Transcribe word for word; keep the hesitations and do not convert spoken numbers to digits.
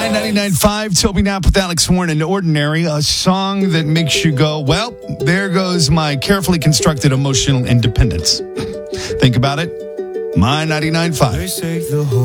ninety-nine point five, Toby Knapp with Alex Warren and Ordinary, a song that makes you go, well, there goes my carefully constructed emotional independence. Think about it. My ninety-nine point five.